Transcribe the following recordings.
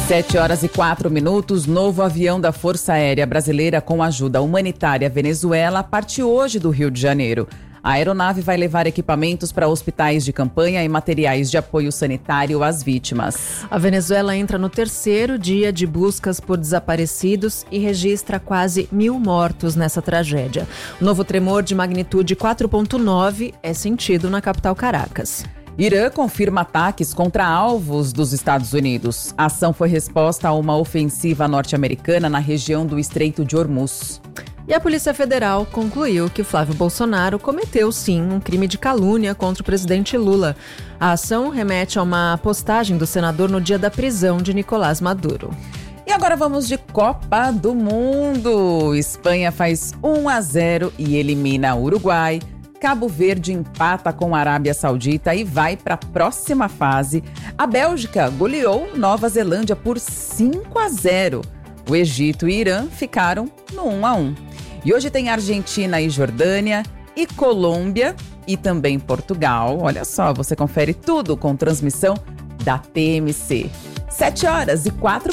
7h04, novo avião da Força Aérea Brasileira com ajuda humanitária Venezuela parte hoje do Rio de Janeiro. A aeronave vai levar equipamentos para hospitais de campanha e materiais de apoio sanitário às vítimas. A Venezuela entra no terceiro dia de buscas por desaparecidos e registra quase 1.000 mortos nessa tragédia. O novo tremor de magnitude 4,9 é sentido na capital Caracas. Irã confirma ataques contra alvos dos Estados Unidos. A ação foi resposta a uma ofensiva norte-americana na região do Estreito de Hormuz. E a Polícia Federal concluiu que Flávio Bolsonaro cometeu, sim, um crime de calúnia contra o presidente Lula. A ação remete a uma postagem do senador no dia da prisão de Nicolás Maduro. E agora vamos de Copa do Mundo. Espanha faz 1-0 e elimina o Uruguai. Cabo Verde empata com a Arábia Saudita e vai para a próxima fase. A Bélgica goleou Nova Zelândia por 5-0. O Egito e Irã ficaram no 1-1. E hoje tem Argentina e Jordânia, e Colômbia e também Portugal. Olha só, você confere tudo com transmissão da TMC. 7h04.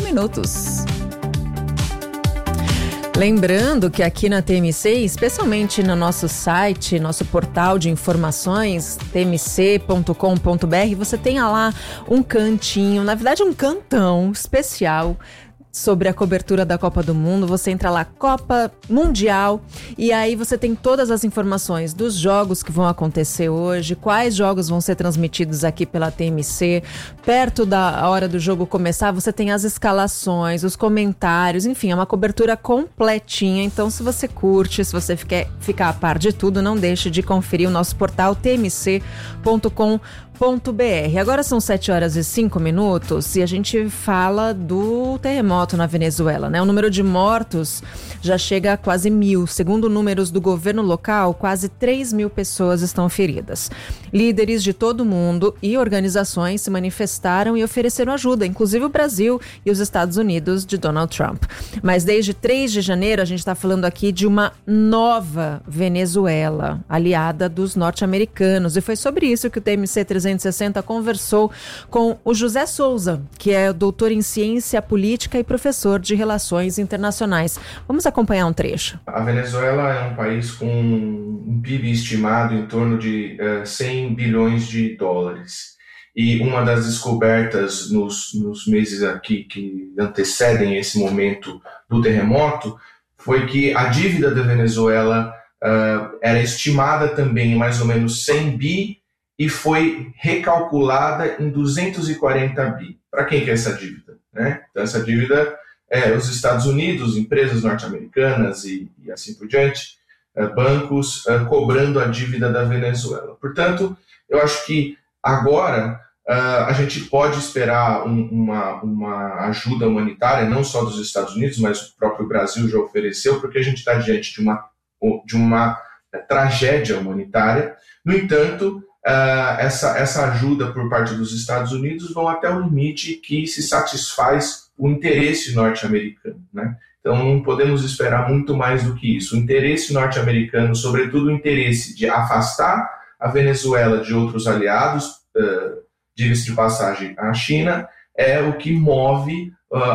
Lembrando que aqui na TMC, especialmente no nosso site, nosso portal de informações, tmc.com.br, você tem lá um cantinho, na verdade um cantão especial sobre a cobertura da Copa do Mundo. Você entra lá, Copa Mundial, e aí você tem todas as informações dos jogos que vão acontecer hoje, quais jogos vão ser transmitidos aqui pela TMC. Perto da hora do jogo começar, você tem as escalações, os comentários, enfim, é uma cobertura completinha. Então, se você curte, se você ficar a par de tudo, não deixe de conferir o nosso portal tmc.com.br. Agora são 7h05 e a gente fala do terremoto na Venezuela, né? O número de mortos já chega a quase 1.000. Segundo números do governo local, quase 3.000 pessoas estão feridas. Líderes de todo o mundo e organizações se manifestaram e ofereceram ajuda, inclusive o Brasil e os Estados Unidos de Donald Trump. Mas desde 3 de janeiro a gente está falando aqui de uma nova Venezuela, aliada dos norte-americanos. E foi sobre isso que o TMC 360 conversou com o José Souza, que é doutor em ciência política e professor de relações internacionais. Vamos acompanhar um trecho. A Venezuela é um país com um PIB estimado em torno de 100 bilhões de dólares. E uma das descobertas nos meses aqui que antecedem esse momento do terremoto foi que a dívida da Venezuela era estimada também em mais ou menos 100 bi e foi recalculada em 240 bi. Para quem que é essa dívida, né? Então, essa dívida é os Estados Unidos, empresas norte-americanas e assim por diante, bancos cobrando a dívida da Venezuela. Portanto, eu acho que agora a gente pode esperar uma ajuda humanitária, não só dos Estados Unidos, mas o próprio Brasil já ofereceu, porque a gente está diante de uma tragédia humanitária. No entanto, essa ajuda por parte dos Estados Unidos vão até o limite que se satisfaz o interesse norte-americano, né? Então não podemos esperar muito mais do que isso. O interesse norte-americano, sobretudo o interesse de afastar a Venezuela de outros aliados, diga-se de passagem, a China, é o que move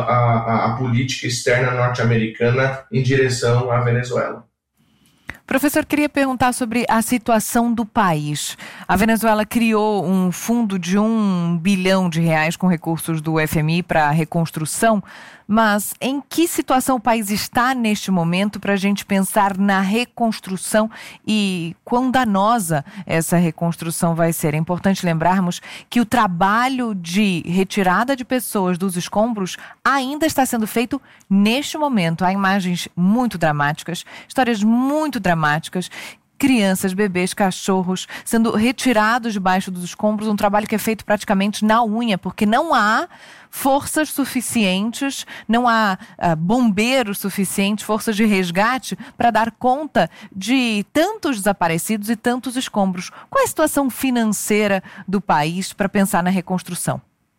a política externa norte-americana em direção à Venezuela. Professor, queria perguntar sobre a situação do país. A Venezuela criou um fundo de R$1 bilhão com recursos do FMI para a reconstrução, mas em que situação o país está neste momento para a gente pensar na reconstrução e quão danosa essa reconstrução vai ser? É importante lembrarmos que o trabalho de retirada de pessoas dos escombros ainda está sendo feito neste momento. Há imagens muito dramáticas, histórias muito dramáticas, crianças, bebês, cachorros sendo retirados debaixo dos escombros, um trabalho que é feito praticamente na unha, porque não há forças suficientes, não há bombeiros suficientes, forças de resgate para dar conta de tantos desaparecidos e tantos escombros. Qual é a situação financeira do país para pensar na reconstrução?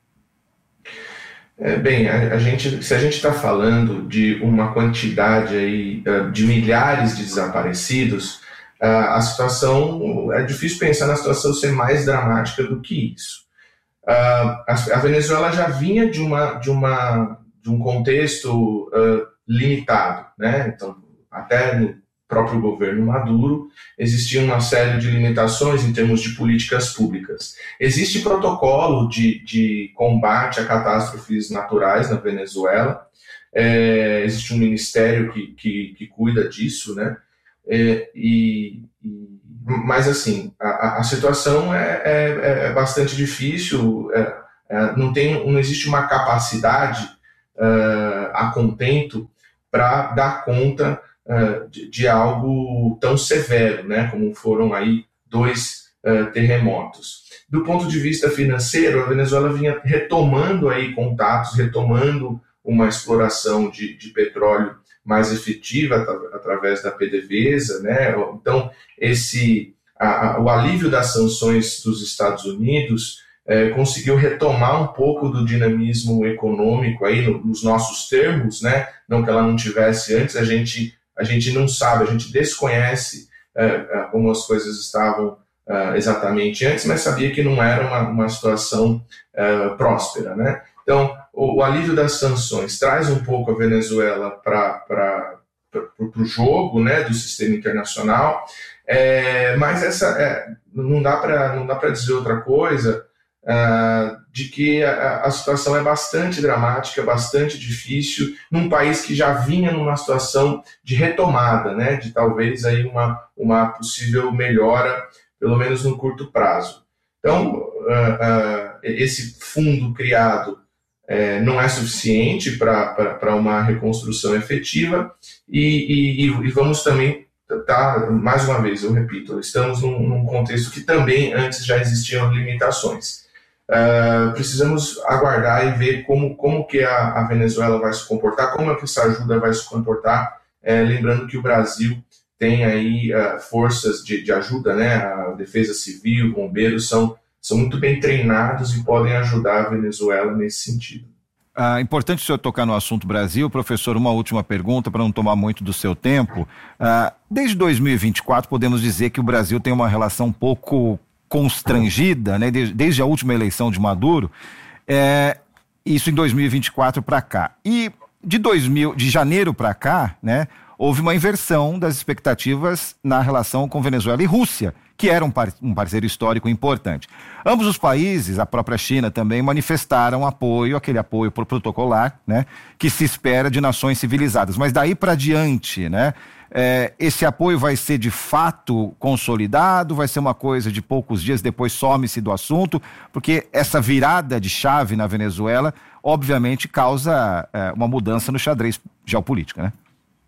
Bem, se a gente está falando de uma quantidade aí, de milhares de desaparecidos, a situação, é difícil pensar na situação ser mais dramática do que isso. A Venezuela já vinha de um contexto limitado, né? Então, até no próprio governo Maduro, existia uma série de limitações em termos de políticas públicas. Existe protocolo de combate a catástrofes naturais na Venezuela, existe um ministério que cuida disso, né? Mas, assim, a situação é bastante difícil, não existe uma capacidade a contento para dar conta de algo tão severo, né, como foram aí 2 terremotos. Do ponto de vista financeiro, a Venezuela vinha retomando aí contatos, retomando uma exploração de petróleo mais efetiva através da PDVSA, né? Então, o alívio das sanções dos Estados Unidos conseguiu retomar um pouco do dinamismo econômico aí nos nossos termos, né? Não que ela não tivesse antes, a gente não sabe, a gente desconhece como as coisas estavam exatamente antes, mas sabia que não era uma situação próspera, né? Então, o alívio das sanções traz um pouco a Venezuela para o jogo, né, do sistema internacional, mas não dá para dizer outra coisa de que a situação é bastante dramática, bastante difícil, num país que já vinha numa situação de retomada, né, de talvez aí uma possível melhora, pelo menos no curto prazo. Então, esse fundo criado não é suficiente para uma reconstrução efetiva e vamos também, mais uma vez, eu repito, estamos num contexto que também antes já existiam limitações. Precisamos aguardar e ver como que a Venezuela vai se comportar, como é que essa ajuda vai se comportar, lembrando que o Brasil tem aí forças de ajuda, né? A Defesa Civil, bombeiros são muito bem treinados e podem ajudar a Venezuela nesse sentido. Importante o senhor tocar no assunto Brasil. Professor, uma última pergunta para não tomar muito do seu tempo. Desde 2024 podemos dizer que o Brasil tem uma relação um pouco constrangida, né? Desde a última eleição de Maduro, isso em 2024 para cá. E de janeiro para cá, né, houve uma inversão das expectativas na relação com Venezuela e Rússia, que era um parceiro histórico importante. Ambos os países, a própria China também, manifestaram aquele apoio protocolar, né, que se espera de nações civilizadas. Mas daí para diante, né, esse apoio vai ser de fato consolidado, vai ser uma coisa de poucos dias, depois some-se do assunto, porque essa virada de chave na Venezuela, obviamente, causa uma mudança no xadrez geopolítico, né?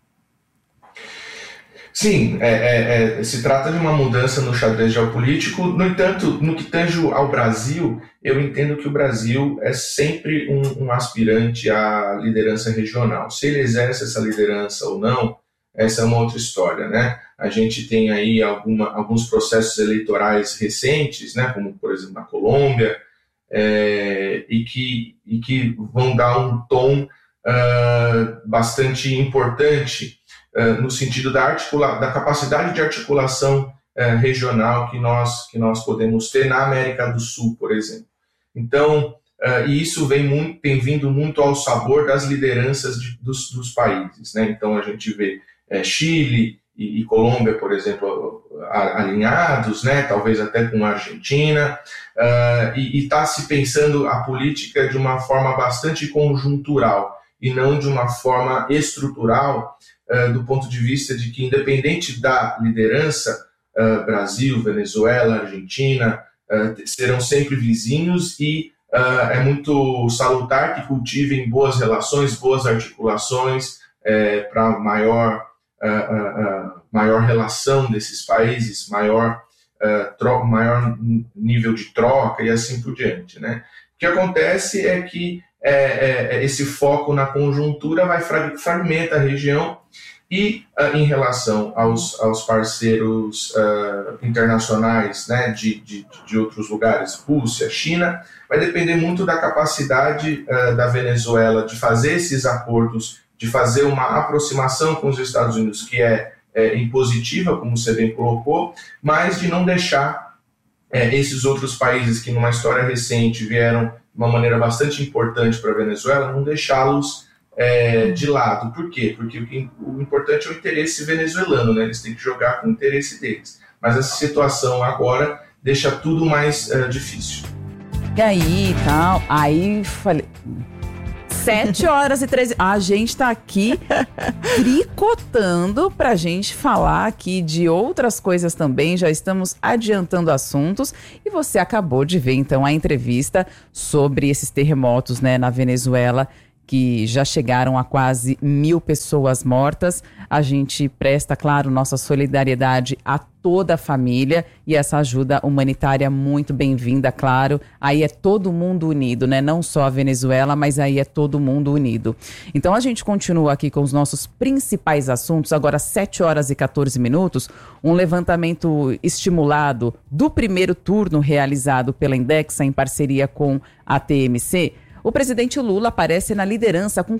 Sim, se trata de uma mudança no xadrez geopolítico. No entanto, no que tange ao Brasil, eu entendo que o Brasil é sempre um aspirante à liderança regional. Se ele exerce essa liderança ou não, essa é uma outra história, né? A gente tem aí alguns processos eleitorais recentes, né, como, por exemplo, na Colômbia, e que vão dar um tom bastante importante no sentido da capacidade de articulação regional que nós podemos ter na América do Sul, por exemplo. Então, e isso tem vindo muito ao sabor das lideranças dos países, né? Então, a gente vê Chile e Colômbia, por exemplo, alinhados, né? Talvez até com a Argentina, e está se pensando a política de uma forma bastante conjuntural e não de uma forma estrutural, do ponto de vista de que, independente da liderança, Brasil, Venezuela, Argentina, serão sempre vizinhos e é muito salutar que cultivem boas relações, boas articulações para maior relação desses países, maior nível de troca e assim por diante, né? O que acontece é que esse foco na conjuntura fragmenta a região e, em relação aos parceiros internacionais, né, de outros lugares, Rússia, China, vai depender muito da capacidade da Venezuela de fazer esses acordos, de fazer uma aproximação com os Estados Unidos, que é impositiva, como você bem colocou, mas de não deixar esses outros países que numa história recente vieram de uma maneira bastante importante para a Venezuela, não deixá-los de lado. Por quê? Porque o importante é o interesse venezuelano, né? Eles têm que jogar com o interesse deles. Mas essa situação agora deixa tudo mais difícil. E aí, tal, aí falei... 7h13. A gente tá aqui tricotando pra gente falar aqui de outras coisas também. Já estamos adiantando assuntos. E você acabou de ver, então, a entrevista sobre esses terremotos, né, na Venezuela, que já chegaram a quase 1.000 pessoas mortas. A gente presta, claro, nossa solidariedade a toda a família e essa ajuda humanitária muito bem-vinda, claro. Aí é todo mundo unido, né? Não só a Venezuela, mas aí é todo mundo unido. Então a gente continua aqui com os nossos principais assuntos. Agora 7h14, um levantamento estimulado do primeiro turno realizado pela Indexa em parceria com a TMC. O presidente Lula aparece na liderança com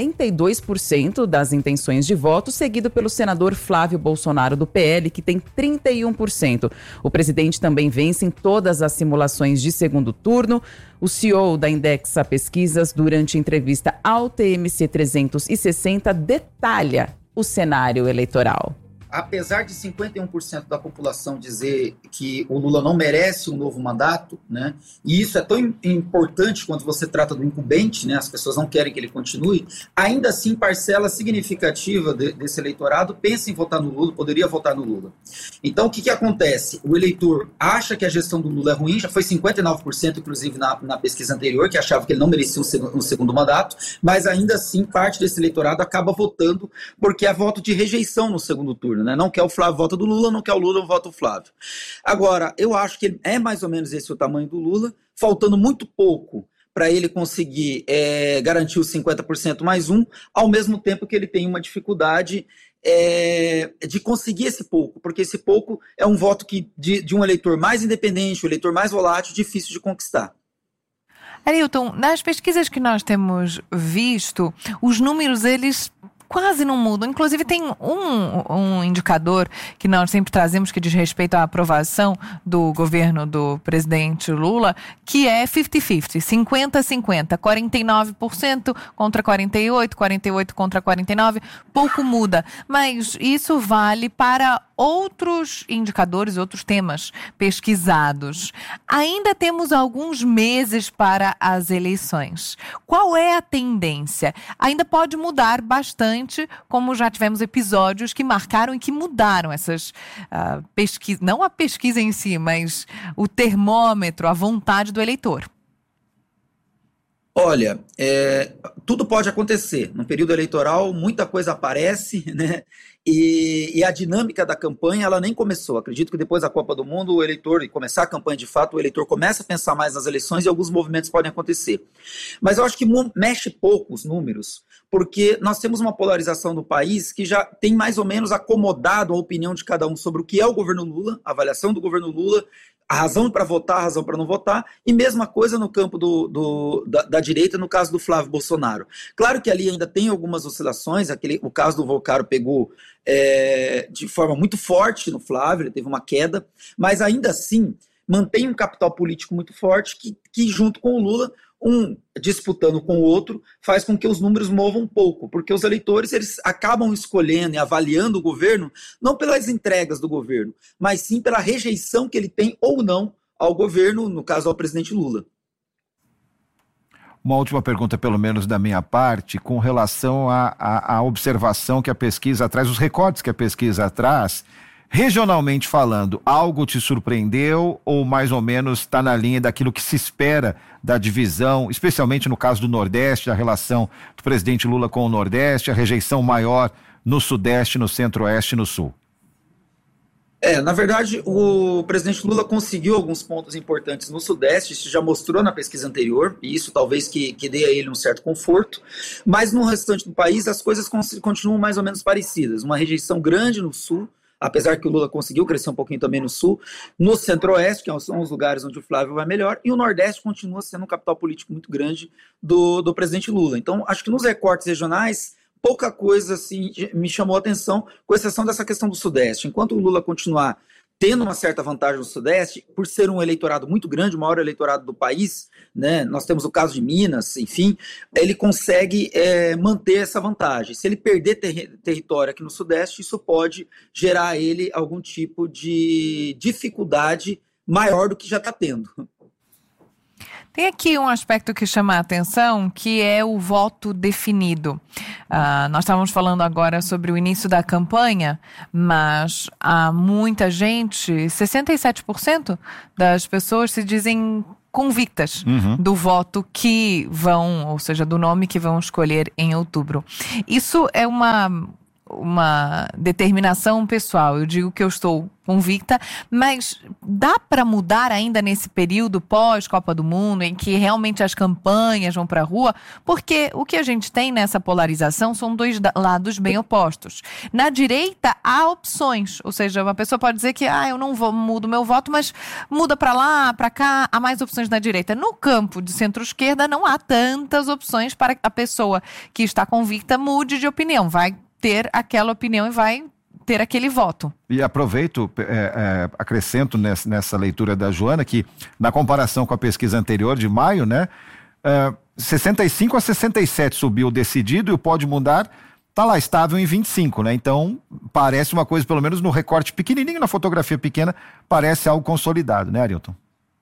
42% das intenções de voto, seguido pelo senador Flávio Bolsonaro do PL, que tem 31%. O presidente também vence em todas as simulações de segundo turno. O CEO da Indexa Pesquisas, durante entrevista ao TMC 360, detalha o cenário eleitoral. Apesar de 51% da população dizer que o Lula não merece um novo mandato, né, e isso é tão importante quando você trata do incumbente, né, as pessoas não querem que ele continue, ainda assim parcela significativa desse eleitorado pensa em votar no Lula, poderia votar no Lula. Então o que acontece? O eleitor acha que a gestão do Lula é ruim, já foi 59% inclusive na pesquisa anterior, que achava que ele não merecia um segundo mandato, mas ainda assim parte desse eleitorado acaba votando porque é voto de rejeição no segundo turno. Né? Não quer o Flávio, vota do Lula, não quer o Lula, vota o Flávio. Agora, eu acho que é mais ou menos esse o tamanho do Lula, faltando muito pouco para ele conseguir garantir os 50% mais um, ao mesmo tempo que ele tem uma dificuldade de conseguir esse pouco, porque esse pouco é um voto de um eleitor mais independente, um eleitor mais volátil, difícil de conquistar. Arilton, nas pesquisas que nós temos visto, os números, eles quase não mudam. Inclusive tem um indicador que nós sempre trazemos que diz respeito à aprovação do governo do presidente Lula, que é 50-50, 50-50, 49% contra 48%, 48% contra 49%, pouco muda. Mas isso vale para outros indicadores, outros temas pesquisados. Ainda temos alguns meses para as eleições. Qual é a tendência? Ainda pode mudar bastante, como já tivemos episódios que marcaram e que mudaram essas pesquisas, não a pesquisa em si, mas o termômetro, a vontade do eleitor. Olha, tudo pode acontecer. No período eleitoral, muita coisa aparece, né? E a dinâmica da campanha, ela nem começou. Acredito que depois da Copa do Mundo, o eleitor, e começar a campanha de fato, o eleitor começa a pensar mais nas eleições e alguns movimentos podem acontecer. Mas eu acho que mexe pouco os números, porque nós temos uma polarização do país que já tem mais ou menos acomodado a opinião de cada um sobre o que é o governo Lula, a avaliação do governo Lula, a razão para votar, a razão para não votar, e mesma coisa no campo da direita, no caso do Flávio Bolsonaro. Claro que ali ainda tem algumas oscilações, o caso do Volcaro pegou de forma muito forte no Flávio, ele teve uma queda, mas ainda assim mantém um capital político muito forte que junto com o Lula, um disputando com o outro, faz com que os números movam um pouco, porque os eleitores eles acabam escolhendo e avaliando o governo não pelas entregas do governo, mas sim pela rejeição que ele tem ou não ao governo, no caso ao presidente Lula. Uma última pergunta, pelo menos da minha parte, com relação à observação que a pesquisa traz, os recortes que a pesquisa traz. Regionalmente falando, algo te surpreendeu ou mais ou menos está na linha daquilo que se espera da divisão, especialmente no caso do Nordeste, a relação do presidente Lula com o Nordeste, a rejeição maior no Sudeste, no Centro-Oeste e no Sul? Na verdade, o presidente Lula conseguiu alguns pontos importantes no Sudeste, isso já mostrou na pesquisa anterior, e isso talvez que dê a ele um certo conforto, mas no restante do país as coisas continuam mais ou menos parecidas, uma rejeição grande no Sul, apesar que o Lula conseguiu crescer um pouquinho também no Sul, no Centro-Oeste, que são os lugares onde o Flávio vai melhor, e o Nordeste continua sendo um capital político muito grande do presidente Lula. Então, acho que nos recortes regionais, pouca coisa assim, me chamou a atenção, com exceção dessa questão do Sudeste. Enquanto o Lula continuar tendo uma certa vantagem no Sudeste, por ser um eleitorado muito grande, o maior eleitorado do país, né, nós temos o caso de Minas, enfim, ele consegue manter essa vantagem. Se ele perder território aqui no Sudeste, isso pode gerar a ele algum tipo de dificuldade maior do que já está tendo. Tem aqui um aspecto que chama a atenção, que é o voto definido. Nós estávamos falando agora sobre o início da campanha, mas há muita gente, 67% das pessoas se dizem convictas do voto que vão, ou seja, do nome que vão escolher em outubro. Isso é uma determinação pessoal. Eu digo que eu estou convicta, mas dá para mudar ainda nesse período pós-Copa do Mundo, em que realmente as campanhas vão para a rua? Porque o que a gente tem nessa polarização são dois lados bem opostos. Na direita, há opções, ou seja, uma pessoa pode dizer que eu não mudo meu voto, mas muda para lá, para cá, há mais opções na direita. No campo de centro-esquerda, não há tantas opções para que a pessoa que está convicta mude de opinião, vai ter aquela opinião e vai ter aquele voto. E aproveito, acrescento nessa leitura da Joana, que na comparação com a pesquisa anterior de maio, né, 65 a 67 subiu o decidido e o pode mudar está lá estável em 25, né? Então parece uma coisa, pelo menos no recorte pequenininho, na fotografia pequena, parece algo consolidado, né, Arilton?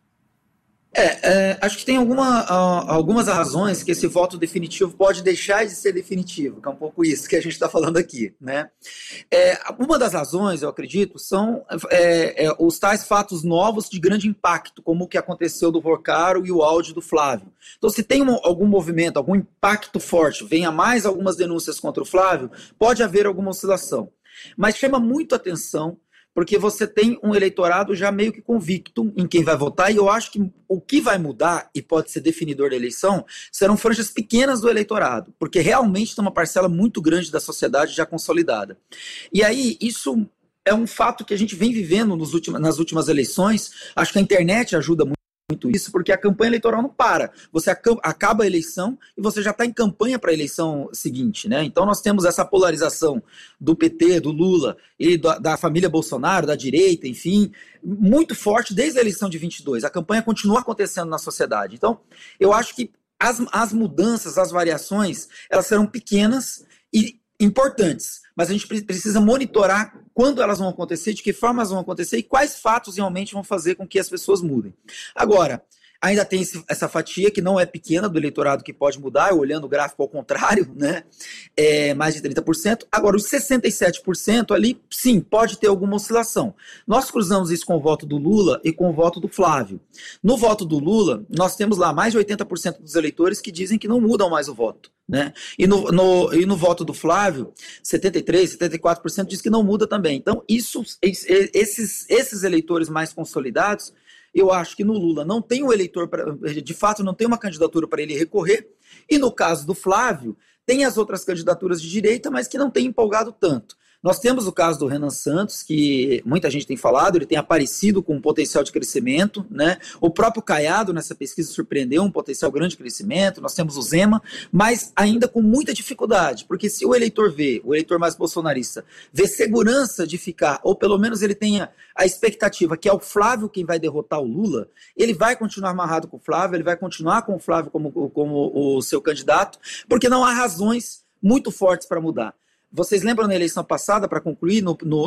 Acho que tem algumas razões que esse voto definitivo pode deixar de ser definitivo, que é um pouco isso que a gente está falando aqui, né? Uma das razões, eu acredito, são os tais fatos novos de grande impacto, como o que aconteceu do Vorcaro e o áudio do Flávio. Então, se tem algum movimento, algum impacto forte, venha mais algumas denúncias contra o Flávio, pode haver alguma oscilação. Mas chama muito atenção, porque você tem um eleitorado já meio que convicto em quem vai votar, e eu acho que o que vai mudar, e pode ser definidor da eleição, serão franjas pequenas do eleitorado, porque realmente tem uma parcela muito grande da sociedade já consolidada. E aí, isso é um fato que a gente vem vivendo nas últimas eleições. Acho que a internet ajuda muito isso, porque a campanha eleitoral não para. Você acaba a eleição e você já está em campanha para a eleição seguinte, né? Então nós temos essa polarização do PT, do Lula e da família Bolsonaro, da direita, enfim, muito forte desde a eleição de 22. A campanha continua acontecendo na sociedade. Então eu acho que as mudanças, as variações, elas serão pequenas e importantes, mas a gente precisa monitorar quando elas vão acontecer, de que forma elas vão acontecer e quais fatos realmente vão fazer com que as pessoas mudem. Agora, ainda tem essa fatia que não é pequena do eleitorado que pode mudar, olhando o gráfico ao contrário, né? Mais de 30%. Agora, os 67% ali, sim, pode ter alguma oscilação. Nós cruzamos isso com o voto do Lula e com o voto do Flávio. No voto do Lula, nós temos lá mais de 80% dos eleitores que dizem que não mudam mais o voto, né? E no voto do Flávio, 73%, 74% diz que não muda também. Então, esses eleitores mais consolidados, eu acho que no Lula não tem um eleitor, de fato não tem uma candidatura para ele recorrer, e no caso do Flávio, tem as outras candidaturas de direita, mas que não tem empolgado tanto. Nós temos o caso do Renan Santos, que muita gente tem falado, ele tem aparecido com um potencial de crescimento, né? O próprio Caiado nessa pesquisa surpreendeu um potencial grande de crescimento. Nós temos o Zema, mas ainda com muita dificuldade, porque se o eleitor mais bolsonarista, vê segurança de ficar, ou pelo menos ele tenha a expectativa que é o Flávio quem vai derrotar o Lula, ele vai continuar amarrado com o Flávio, ele vai continuar com o Flávio como o seu candidato, porque não há razões muito fortes para mudar. Vocês lembram na eleição passada, para concluir,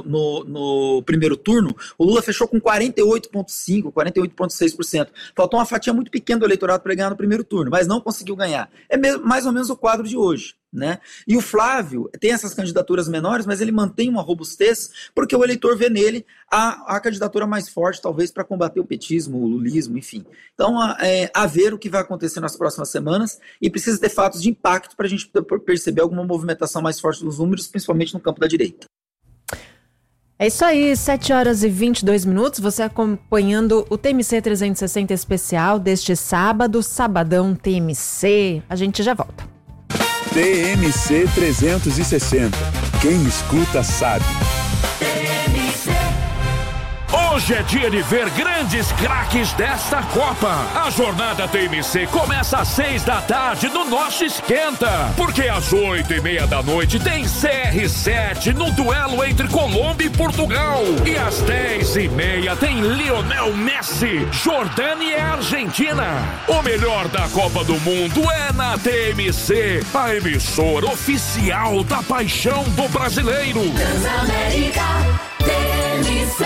no primeiro turno, o Lula fechou com 48,5%, 48,6%. Faltou uma fatia muito pequena do eleitorado para ganhar no primeiro turno, mas não conseguiu ganhar. É mais ou menos o quadro de hoje, né? E o Flávio tem essas candidaturas menores, mas ele mantém uma robustez, porque o eleitor vê nele a candidatura mais forte, talvez, para combater o petismo, o lulismo, enfim. Então, a ver o que vai acontecer nas próximas semanas, e precisa ter fatos de impacto para a gente perceber alguma movimentação mais forte dos números, principalmente no campo da direita. É isso aí, 7h22, você acompanhando o TMC 360 especial deste sábado, Sabadão TMC. A gente já volta. TMC 360. Quem escuta sabe. O Hoje é dia de ver grandes craques desta Copa. A jornada TMC começa às 6 da tarde no nosso Esquenta. Porque às 8:30 da noite tem CR7 no duelo entre Colômbia e Portugal. E às 10:30 tem Lionel Messi, Jordânia e Argentina. O melhor da Copa do Mundo é na TMC, a emissora oficial da paixão do brasileiro. Transamérica, TMC.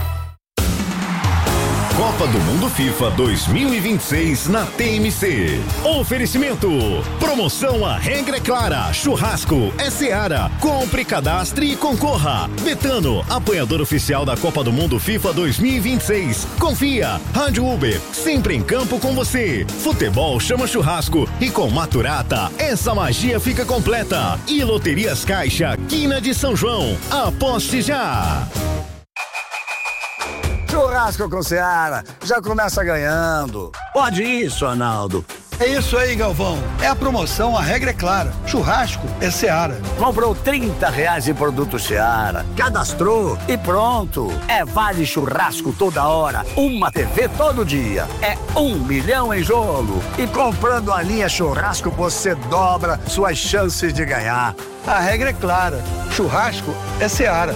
Copa do Mundo FIFA 2026 na TMC. Oferecimento. Promoção A Regra é Clara. Churrasco é Seara. Compre, cadastre e concorra. Betano, apoiador oficial da Copa do Mundo FIFA 2026. Confia. Rádio Uber, sempre em campo com você. Futebol chama churrasco. E com Maturata, essa magia fica completa. E Loterias Caixa, Quina de São João. Aposte já. Churrasco com Seara, já começa ganhando. Pode isso, Arnaldo. É isso aí, Galvão. É a promoção, a regra é clara. Churrasco é Seara. Comprou R$30 em produto Seara, cadastrou e pronto. É vale churrasco toda hora, uma TV todo dia. É 1 milhão em jogo. E comprando a linha churrasco, você dobra suas chances de ganhar. A regra é clara. Churrasco é Seara.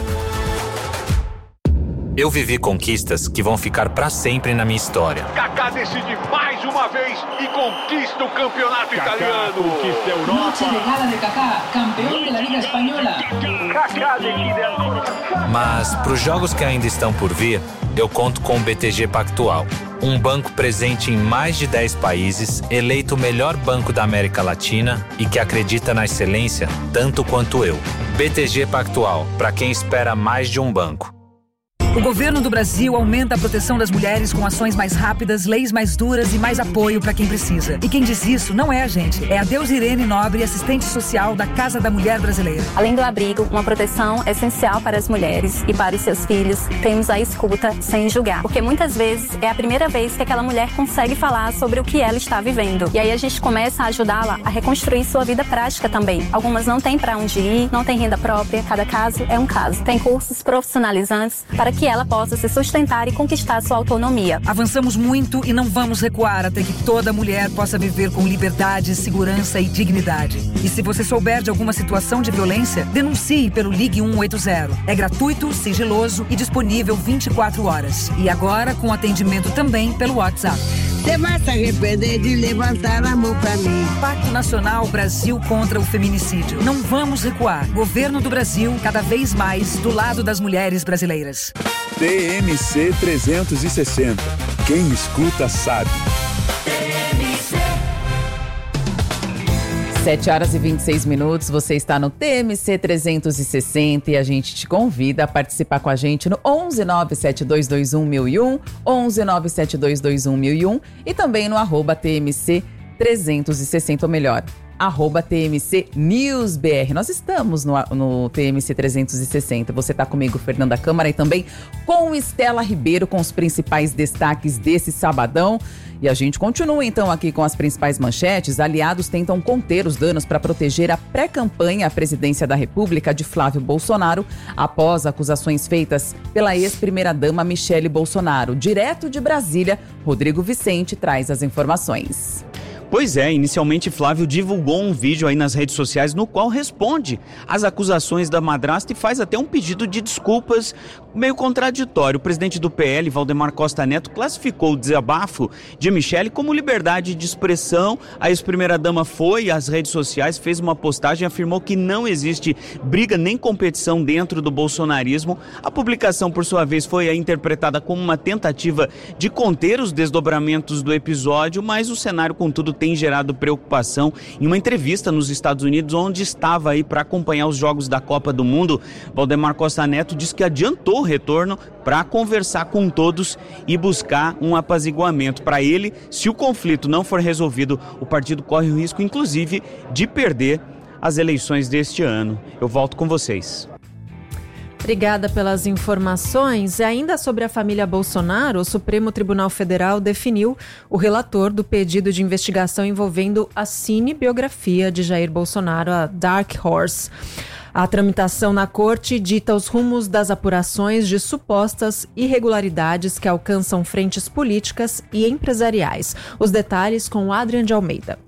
Eu vivi conquistas que vão ficar pra sempre na minha história. Kaká decide mais uma vez e conquista o campeonato italiano. Conquista a Europa. Noche de gala de Kaká, campeão da Liga Espanhola. Kaká decide a... Mas pros jogos que ainda estão por vir, eu conto com o BTG Pactual. Um banco presente em mais de 10 países, eleito o melhor banco da América Latina e que acredita na excelência tanto quanto eu. BTG Pactual, para quem espera mais de um banco. O governo do Brasil aumenta a proteção das mulheres com ações mais rápidas, leis mais duras e mais apoio para quem precisa. E quem diz isso não é a gente, é a Deus Irene Nobre, assistente social da Casa da Mulher Brasileira. Além do abrigo, uma proteção essencial para as mulheres e para os seus filhos, temos a escuta sem julgar. Porque muitas vezes é a primeira vez que aquela mulher consegue falar sobre o que ela está vivendo. E aí a gente começa a ajudá-la a reconstruir sua vida prática também. Algumas não têm para onde ir, não têm renda própria, cada caso é um caso. Tem cursos profissionalizantes para que ela possa se sustentar e conquistar sua autonomia. Avançamos muito e não vamos recuar até que toda mulher possa viver com liberdade, segurança e dignidade. E se você souber de alguma situação de violência, denuncie pelo Ligue 180. É gratuito, sigiloso e disponível 24 horas. E agora com atendimento também pelo WhatsApp. Você vai se arrepender de levantar a mão pra mim. Pacto Nacional Brasil contra o Feminicídio. Não vamos recuar. Governo do Brasil, cada vez mais do lado das mulheres brasileiras. TMC 360. Quem escuta sabe. 7h26, você está no TMC 360 e a gente te convida a participar com a gente no 11972211001, 11972211001 e também no @TMC 360, ou melhor, @TMC News BR. Nós estamos no TMC 360. Você está comigo, Fernanda Câmara, e também com Estela Ribeiro, com os principais destaques desse sabadão. E a gente continua então aqui com as principais manchetes. Aliados tentam conter os danos para proteger a pré-campanha à presidência da República de Flávio Bolsonaro após acusações feitas pela ex-primeira-dama Michele Bolsonaro. Direto de Brasília, Rodrigo Vicente traz as informações. Pois é, inicialmente Flávio divulgou um vídeo aí nas redes sociais no qual responde às acusações da madrasta e faz até um pedido de desculpas meio contraditório. O presidente do PL, Valdemar Costa Neto, classificou o desabafo de Michele como liberdade de expressão. A ex-primeira-dama foi às redes sociais, fez uma postagem e afirmou que não existe briga nem competição dentro do bolsonarismo. A publicação, por sua vez, foi interpretada como uma tentativa de conter os desdobramentos do episódio, mas o cenário, contudo, tem gerado preocupação. Em uma entrevista nos Estados Unidos, onde estava aí para acompanhar os jogos da Copa do Mundo, Valdemar Costa Neto disse que adiantou o retorno para conversar com todos e buscar um apaziguamento. Para ele, se o conflito não for resolvido, o partido corre o risco, inclusive, de perder as eleições deste ano. Eu volto com vocês. Obrigada pelas informações. E ainda sobre a família Bolsonaro, o Supremo Tribunal Federal definiu o relator do pedido de investigação envolvendo a cinebiografia de Jair Bolsonaro, a Dark Horse. A tramitação na corte dita os rumos das apurações de supostas irregularidades que alcançam frentes políticas e empresariais. Os detalhes com Adrian de Almeida.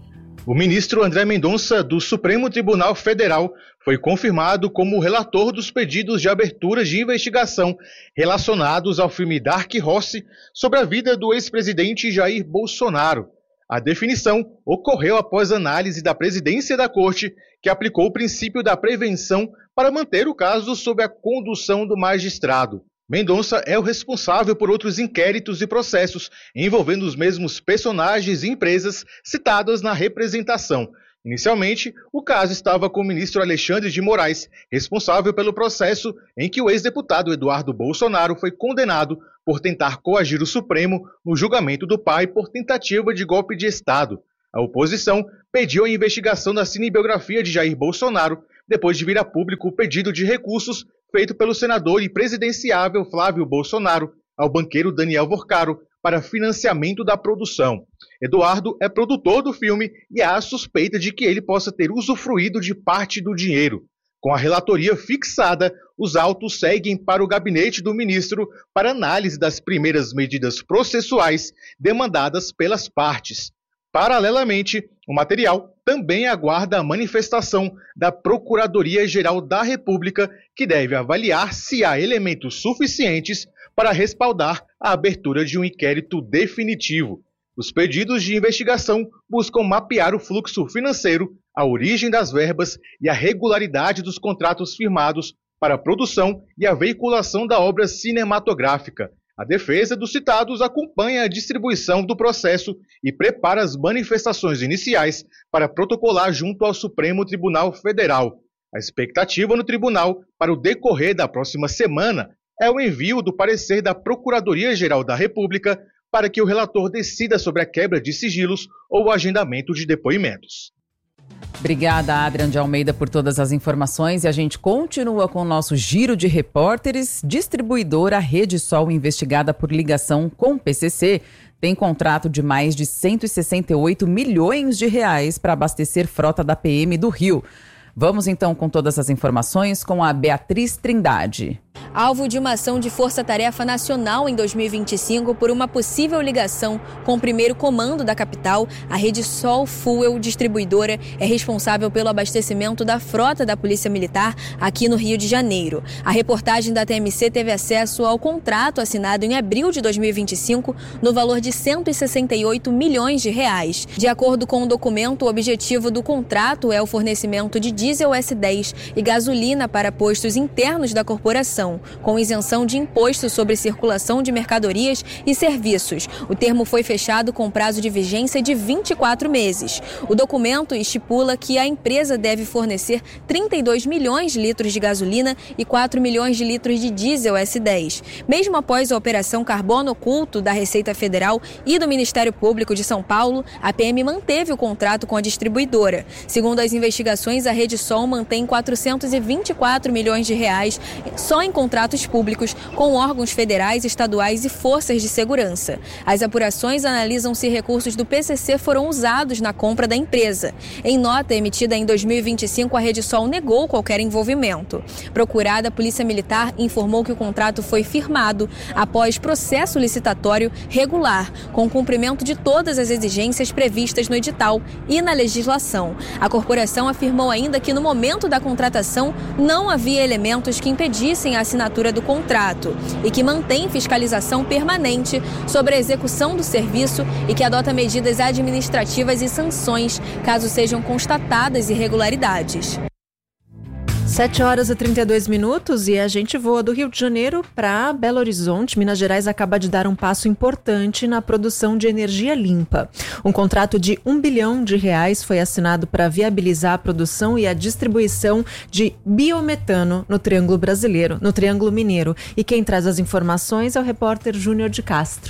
O ministro André Mendonça, do Supremo Tribunal Federal, foi confirmado como o relator dos pedidos de abertura de investigação relacionados ao filme Dark Horse sobre a vida do ex-presidente Jair Bolsonaro. A definição ocorreu após análise da presidência da Corte, que aplicou o princípio da prevenção para manter o caso sob a condução do magistrado. Mendonça é o responsável por outros inquéritos e processos envolvendo os mesmos personagens e empresas citadas na representação. Inicialmente, o caso estava com o ministro Alexandre de Moraes, responsável pelo processo em que o ex-deputado Eduardo Bolsonaro foi condenado por tentar coagir o Supremo no julgamento do pai por tentativa de golpe de Estado. A oposição pediu a investigação da cinebiografia de Jair Bolsonaro, depois de vir a público o pedido de recursos feito pelo senador e presidenciável Flávio Bolsonaro ao banqueiro Daniel Vorcaro para financiamento da produção. Eduardo é produtor do filme e há a suspeita de que ele possa ter usufruído de parte do dinheiro. Com a relatoria fixada, os autos seguem para o gabinete do ministro para análise das primeiras medidas processuais demandadas pelas partes. Paralelamente, o material também aguarda a manifestação da Procuradoria-Geral da República, que deve avaliar se há elementos suficientes para respaldar a abertura de um inquérito definitivo. Os pedidos de investigação buscam mapear o fluxo financeiro, a origem das verbas e a regularidade dos contratos firmados para a produção e a veiculação da obra cinematográfica. A defesa dos citados acompanha a distribuição do processo e prepara as manifestações iniciais para protocolar junto ao Supremo Tribunal Federal. A expectativa no tribunal para o decorrer da próxima semana é o envio do parecer da Procuradoria-Geral da República para que o relator decida sobre a quebra de sigilos ou o agendamento de depoimentos. Obrigada, Adrian de Almeida, por todas as informações. E a gente continua com o nosso giro de repórteres. Distribuidora Rede Sol, investigada por ligação com o PCC, tem contrato de mais de 168 milhões de reais para abastecer frota da PM do Rio. Vamos então com todas as informações com a Beatriz Trindade. Alvo de uma ação de força-tarefa nacional em 2025 por uma possível ligação com o primeiro comando da capital, a Rede Sol Fuel Distribuidora é responsável pelo abastecimento da frota da Polícia Militar aqui no Rio de Janeiro. A reportagem da TMC teve acesso ao contrato assinado em abril de 2025 no valor de 168 milhões de reais. De acordo com o documento, o objetivo do contrato é o fornecimento de diesel S10 e gasolina para postos internos da corporação, com isenção de imposto sobre circulação de mercadorias e serviços. O termo foi fechado com prazo de vigência de 24 meses. O documento estipula que a empresa deve fornecer 32 milhões de litros de gasolina e 4 milhões de litros de diesel S10. Mesmo após a Operação Carbono Oculto da Receita Federal e do Ministério Público de São Paulo, a PM manteve o contrato com a distribuidora. Segundo as investigações, a Rede Sol mantém 424 milhões de reais só em contratos públicos com órgãos federais, estaduais e forças de segurança. As apurações analisam se recursos do PCC foram usados na compra da empresa. Em nota emitida em 2025, a Rede Sol negou qualquer envolvimento. Procurada, a Polícia Militar informou que o contrato foi firmado após processo licitatório regular, com cumprimento de todas as exigências previstas no edital e na legislação. A corporação afirmou ainda que no momento da contratação não havia elementos que impedissem a assinatura do contrato e que mantém fiscalização permanente sobre a execução do serviço e que adota medidas administrativas e sanções caso sejam constatadas irregularidades. 7h32 e a gente voa do Rio de Janeiro para Belo Horizonte. Minas Gerais acaba de dar um passo importante na produção de energia limpa. Um contrato de R$1 bilhão foi assinado para viabilizar a produção e a distribuição de biometano no Triângulo Mineiro. E quem traz as informações é o repórter Júnior de Castro.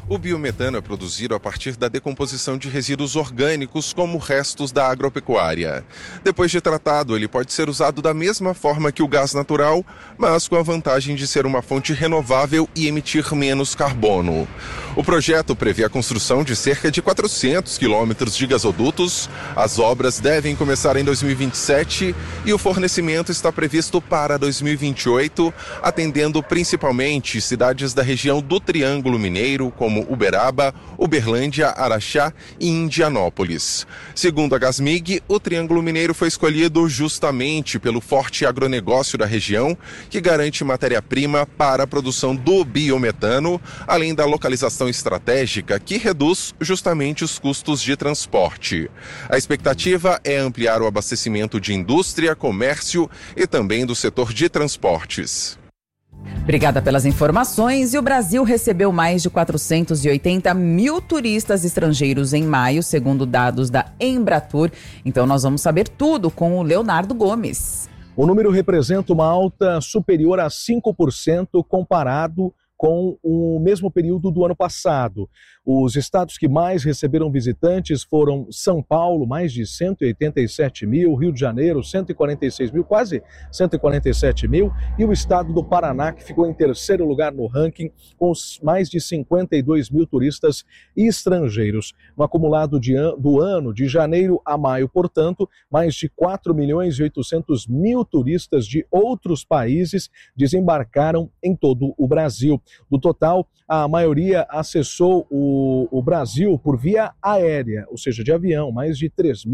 O biometano é produzido a partir da decomposição de resíduos orgânicos como restos da agropecuária. Depois de tratado, ele pode ser usado da mesma forma que o gás natural, mas com a vantagem de ser uma fonte renovável e emitir menos carbono. O projeto prevê a construção de cerca de 400 quilômetros de gasodutos. As obras devem começar em 2027 e o fornecimento está previsto para 2028, atendendo principalmente cidades da região do Triângulo Mineiro, como Uberaba, Uberlândia, Araxá e Indianópolis. Segundo a Gasmig, o Triângulo Mineiro foi escolhido justamente pelo forte agronegócio da região, que garante matéria-prima para a produção do biometano, além da localização estratégica que reduz justamente os custos de transporte. A expectativa é ampliar o abastecimento de indústria, comércio e também do setor de transportes. Obrigada pelas informações. E o Brasil recebeu mais de 480 mil turistas estrangeiros em maio, segundo dados da Embratur. Então nós vamos saber tudo com o Leonardo Gomes. O número representa uma alta superior a 5% comparado com o mesmo período do ano passado. Os estados que mais receberam visitantes foram São Paulo, mais de 187 mil, Rio de Janeiro, 146 mil, quase 147 mil, e o estado do Paraná, que ficou em terceiro lugar no ranking, com mais de 52 mil turistas estrangeiros. No acumulado do ano, de janeiro a maio, portanto, mais de 4 milhões e 800 mil turistas de outros países desembarcaram em todo o Brasil. Do total, a maioria acessou o Brasil por via aérea, ou seja, de avião, mais de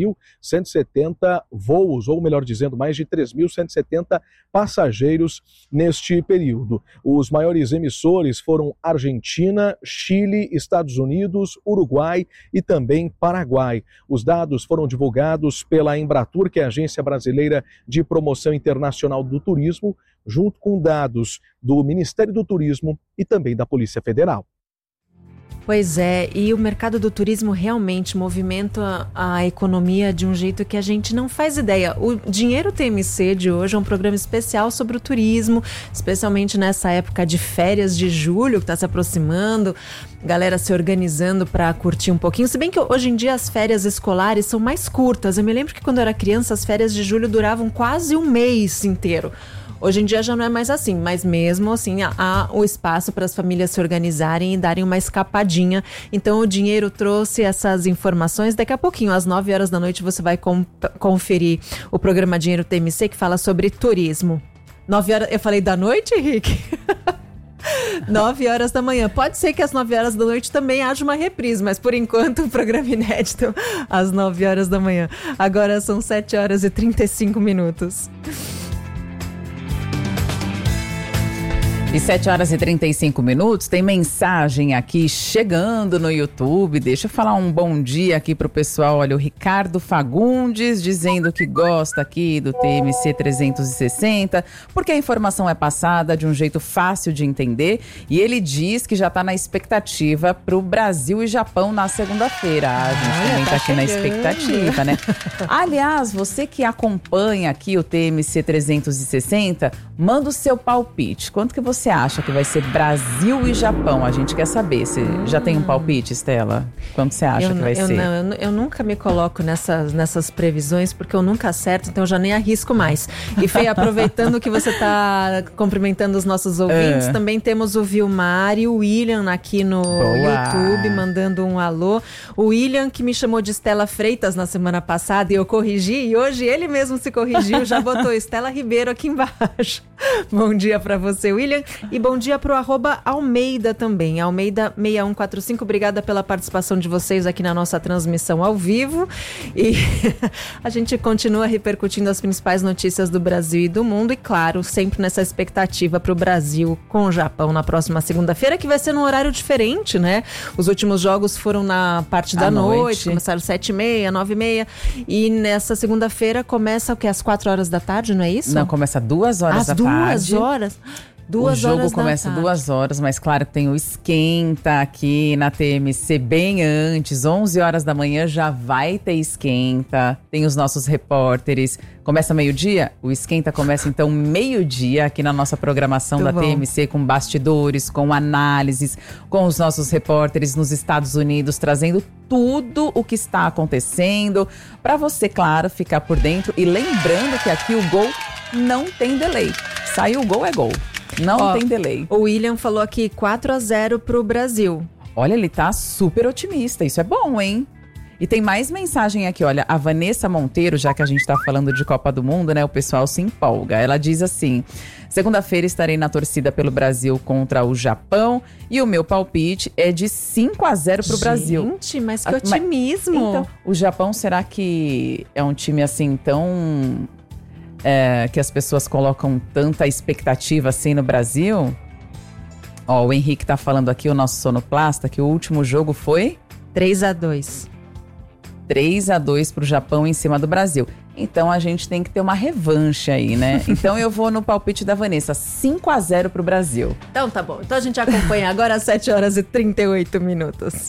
3.170 voos, ou melhor dizendo, mais de 3.170 passageiros neste período. Os maiores emissores foram Argentina, Chile, Estados Unidos, Uruguai e também Paraguai. Os dados foram divulgados pela Embratur, que é a Agência Brasileira de Promoção Internacional do Turismo, junto com dados do Ministério do Turismo e também da Polícia Federal. Pois é, e o mercado do turismo realmente movimenta a economia de um jeito que a gente não faz ideia. O Dinheiro TMC de hoje é um programa especial sobre o turismo, especialmente nessa época de férias de julho que está se aproximando, galera se organizando para curtir um pouquinho. Se bem que hoje em dia as férias escolares são mais curtas. Eu me lembro que quando eu era criança as férias de julho duravam quase um mês inteiro. Hoje em dia já não é mais assim, mas mesmo assim há o espaço para as famílias se organizarem e darem uma escapadinha. Então o Dinheiro trouxe essas informações. Daqui a pouquinho, às 9 horas da noite, você vai conferir o programa Dinheiro TMC, que fala sobre turismo. 9 horas, eu falei da noite, Henrique? 9 horas da manhã. Pode ser que às 9 horas da noite também haja uma reprise, mas por enquanto o programa inédito às 9 horas da manhã. Agora são 7 horas e 35 minutos. E 7 horas e 35 minutos, tem mensagem aqui chegando no YouTube. Deixa eu falar um bom dia aqui pro pessoal. Olha, o Ricardo Fagundes dizendo que gosta aqui do TMC 360, porque a informação é passada de um jeito fácil de entender. E ele diz que já tá na expectativa pro Brasil e Japão na segunda-feira. A gente também tá aqui na expectativa, né? Aliás, você que acompanha aqui o TMC 360, manda o seu palpite. Quanto que você acha que vai ser Brasil e Japão? A gente quer saber. Você já tem um palpite, Estela? Quanto você acha que vai ser? Eu nunca me coloco nessas previsões, porque eu nunca acerto, então eu já nem arrisco mais. E Fê, aproveitando que você está cumprimentando os nossos ouvintes, também temos o Vilmar e o William aqui no YouTube, mandando um alô. O William, que me chamou de Estela Freitas na semana passada e eu corrigi, e hoje ele mesmo se corrigiu, já botou Estela Ribeiro aqui embaixo. Bom dia para você, William. E bom dia pro @Almeida também, Almeida6145, obrigada pela participação de vocês aqui na nossa transmissão ao vivo. E a gente continua repercutindo as principais notícias do Brasil e do mundo, e claro, sempre nessa expectativa pro Brasil com o Japão na próxima segunda-feira, que vai ser num horário diferente, né? Os últimos jogos foram na parte da noite, começaram 7h30, 9h30, e nessa segunda-feira começa o que? Às 4 horas da tarde, não é isso? Não, começa 2 horas da tarde. Às 2 horas? O jogo começa 2 horas, mas claro que tem o esquenta aqui na TMC bem antes, 11 horas da manhã já vai ter esquenta, tem os nossos repórteres. Começa meio-dia? O esquenta começa então meio-dia aqui na nossa programação da TMC, com bastidores, com análises, com os nossos repórteres nos Estados Unidos, trazendo tudo o que está acontecendo, para você, claro, ficar por dentro. E lembrando que aqui o gol não tem delay. Saiu o gol, é gol. Não tem delay. O William falou aqui 4-0 pro Brasil. Olha, ele tá super otimista. Isso é bom, hein? E tem mais mensagem aqui, olha. A Vanessa Monteiro, já que a gente tá falando de Copa do Mundo, né? O pessoal se empolga. Ela diz assim: segunda-feira estarei na torcida pelo Brasil contra o Japão. E o meu palpite é de 5-0 pro Brasil. Gente, mas que otimismo. Então, o Japão, será que é um time assim tão... que as pessoas colocam tanta expectativa assim no Brasil? Ó, o Henrique tá falando aqui, o nosso sonoplasta, que o último jogo foi 3-2. 3-2 pro Japão em cima do Brasil. Então a gente tem que ter uma revanche aí, né? Então eu vou no palpite da Vanessa, 5-0 pro Brasil. Então tá bom. Então a gente acompanha agora às 7 horas e 38 minutos.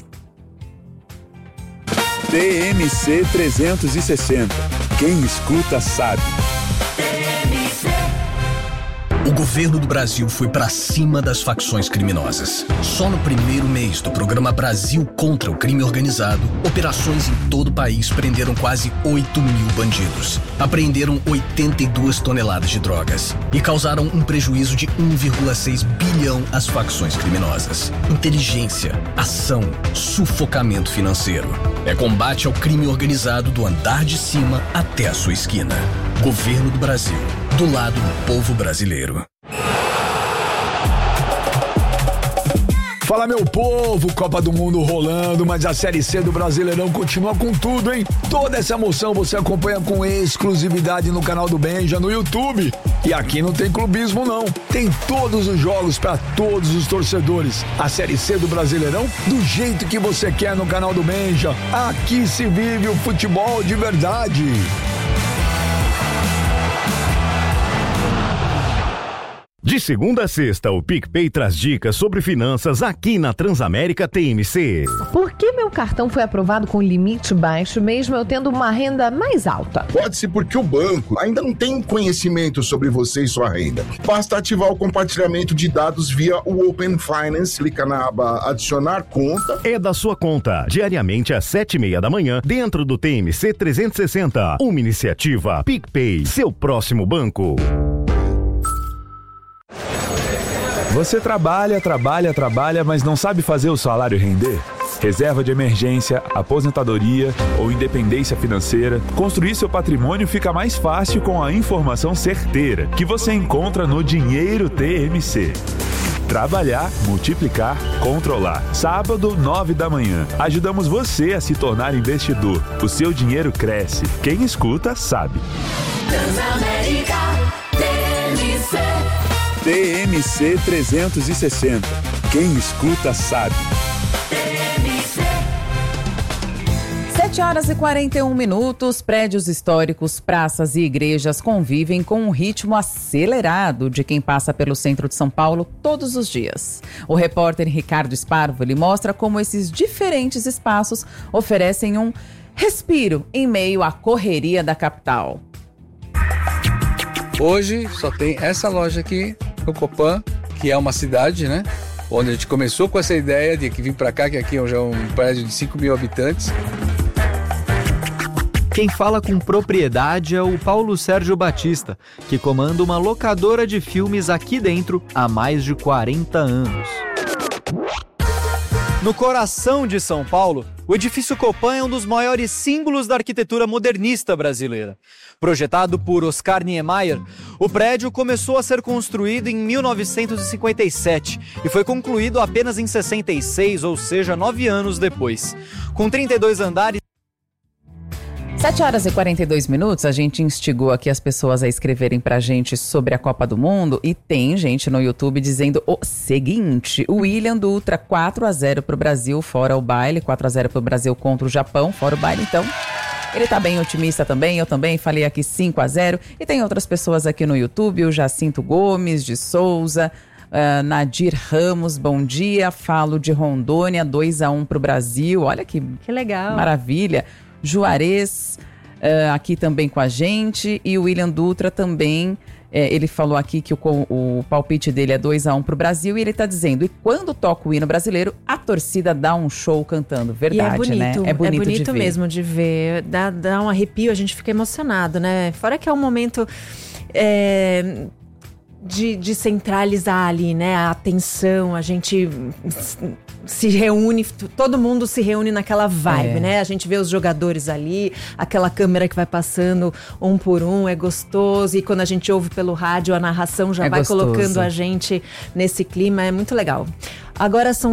TMC 360. Quem escuta sabe. O governo do Brasil foi pra cima das facções criminosas. Só no primeiro mês do programa Brasil contra o Crime Organizado, operações em todo o país prenderam quase 8 mil bandidos. Apreenderam 82 toneladas de drogas e causaram um prejuízo de 1,6 bilhão às facções criminosas. Inteligência, ação, sufocamento financeiro. É combate ao crime organizado do andar de cima até a sua esquina. Governo do Brasil, do lado do povo brasileiro. Fala, meu povo, Copa do Mundo rolando, mas a Série C do Brasileirão continua com tudo, hein? Toda essa emoção você acompanha com exclusividade no canal do Benja, no YouTube. E aqui não tem clubismo, não. Tem todos os jogos para todos os torcedores. A Série C do Brasileirão, do jeito que você quer no canal do Benja. Aqui se vive o futebol de verdade. De segunda a sexta, o PicPay traz dicas sobre finanças aqui na Transamérica TMC. Por que meu cartão foi aprovado com limite baixo, mesmo eu tendo uma renda mais alta? Pode ser porque o banco ainda não tem conhecimento sobre você e sua renda. Basta ativar o compartilhamento de dados via o Open Finance, clica na aba adicionar conta. É da sua conta, diariamente às 7h30 da manhã, dentro do TMC 360. Uma iniciativa PicPay, seu próximo banco. Você trabalha, mas não sabe fazer o salário render? Reserva de emergência, aposentadoria ou independência financeira, construir seu patrimônio fica mais fácil com a informação certeira que você encontra no Dinheiro TMC. Trabalhar, multiplicar, controlar. Sábado, 9 da manhã. Ajudamos você a se tornar investidor. O seu dinheiro cresce. Quem escuta, sabe. Transamérica TMC. TMC 360. Quem escuta sabe. 7 horas e 41 minutos, prédios históricos, praças e igrejas convivem com um ritmo acelerado de quem passa pelo centro de São Paulo todos os dias. O repórter Ricardo Sparvoli mostra como esses diferentes espaços oferecem um respiro em meio à correria da capital. Hoje só tem essa loja aqui, no Copan, que é uma cidade, né? Onde a gente começou com essa ideia de que vir para cá, que aqui já é um prédio de 5 mil habitantes. Quem fala com propriedade é o Paulo Sérgio Batista, que comanda uma locadora de filmes aqui dentro há mais de 40 anos. No coração de São Paulo, o edifício Copan é um dos maiores símbolos da arquitetura modernista brasileira. Projetado por Oscar Niemeyer, o prédio começou a ser construído em 1957 e foi concluído apenas em 66, ou seja, 9 anos depois. Com 32 andares... 7 horas e 42 minutos, a gente instigou aqui as pessoas a escreverem pra gente sobre a Copa do Mundo e tem gente no YouTube dizendo o seguinte: o William Dutra, 4-0 pro Brasil, fora o baile, 4-0 pro Brasil contra o Japão, fora o baile, então Ele tá bem otimista também, eu também falei aqui 5-0. E tem outras pessoas aqui no YouTube, o Jacinto Gomes de Souza, Nadir Ramos, bom dia. Falo de Rondônia, 2-1 pro Brasil. Olha que legal. Maravilha. Juarez, aqui também com a gente. E o William Dutra também. Ele falou aqui que o palpite dele é 2-1 pro Brasil e ele tá dizendo, e quando toca o hino brasileiro, a torcida dá um show cantando. Verdade, é bonito, né? É bonito de ver. Mesmo de ver. Dá um arrepio, a gente fica emocionado, né? Fora que é um momento de centralizar ali, né? A atenção, a gente se reúne, todo mundo se reúne naquela vibe, né? A gente vê os jogadores ali, aquela câmera que vai passando um por um, é gostoso. E quando a gente ouve pelo rádio, a narração já vai colocando a gente nesse clima, é muito legal. Agora são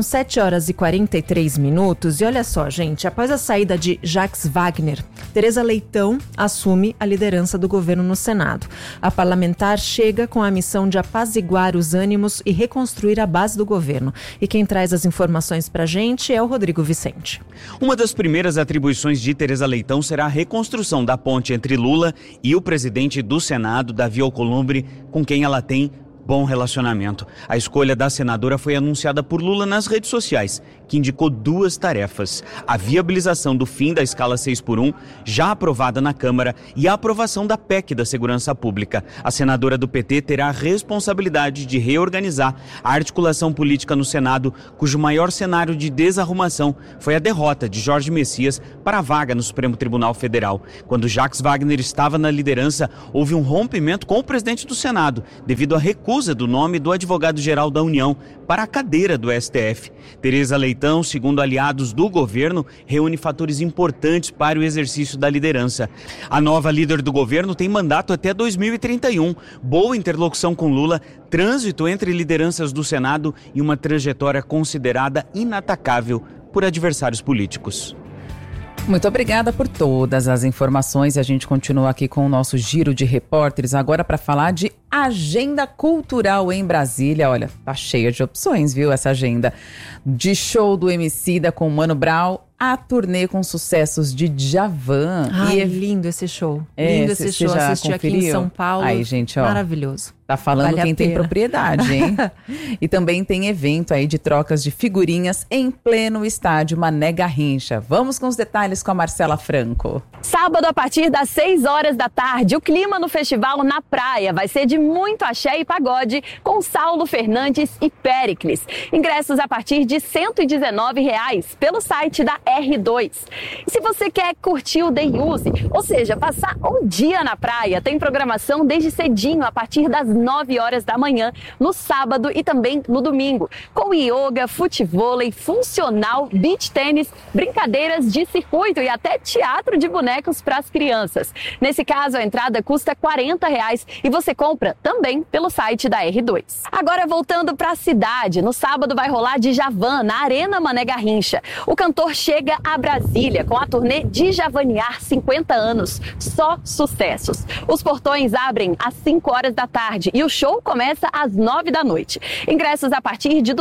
7h43 e olha só, gente, após a saída de Jacques Wagner, Tereza Leitão assume a liderança do governo no Senado. A parlamentar chega com a missão de apaziguar os ânimos e reconstruir a base do governo. E quem traz as informações pra gente é o Rodrigo Vicente. Uma das primeiras atribuições de Tereza Leitão será a reconstrução da ponte entre Lula e o presidente do Senado, Davi Alcolumbre, com quem ela tem bom relacionamento. A escolha da senadora foi anunciada por Lula nas redes sociais, que indicou 2 tarefas: a viabilização do fim da escala 6x1, já aprovada na Câmara, e a aprovação da PEC da Segurança Pública. A senadora do PT terá a responsabilidade de reorganizar a articulação política no Senado, cujo maior cenário de desarrumação foi a derrota de Jorge Messias para a vaga no Supremo Tribunal Federal. Quando Jacques Wagner estava na liderança, houve um rompimento com o presidente do Senado, devido à recusa do nome do advogado-geral da União para a cadeira do STF. Tereza Leitão, segundo aliados do governo, reúne fatores importantes para o exercício da liderança. A nova líder do governo tem mandato até 2031, boa interlocução com Lula, trânsito entre lideranças do Senado e uma trajetória considerada inatacável por adversários políticos. Muito obrigada por todas as informações. A gente continua aqui com o nosso giro de repórteres agora para falar de agenda cultural em Brasília. Olha, tá cheia de opções, viu, essa agenda. De show do Emicida com Mano Brown, a turnê com sucessos de Djavan. Ai, é lindo esse show. Lindo esse show. Assisti aqui em São Paulo. Aí, gente, ó. Maravilhoso. Tá falando quem tem propriedade, hein? E também tem evento aí de trocas de figurinhas em pleno estádio Mané Garrincha. Vamos com os detalhes com a Marcela Franco. Sábado, a partir das 6 horas da tarde, o clima no festival na praia vai ser de muito axé e pagode com Saulo Fernandes e Péricles. Ingressos a partir de R$ 119 pelo site da R2. E se você quer curtir o day use, ou seja, passar um dia na praia, tem programação desde cedinho, a partir das 9 horas da manhã, no sábado e também no domingo, com yoga, futevôlei, funcional, beach tênis, brincadeiras de circuito e até teatro de bonecos para as crianças. Nesse caso, a entrada custa R$ 40 e você compra também pelo site da R2. Agora, voltando para a cidade, no sábado vai rolar Djavan na Arena Mané Garrincha. O cantor chega a Brasília com a turnê Djavanear 50 anos, só sucessos. Os portões abrem às 5 horas da tarde e o show começa às 9 da noite. Ingressos a partir de R$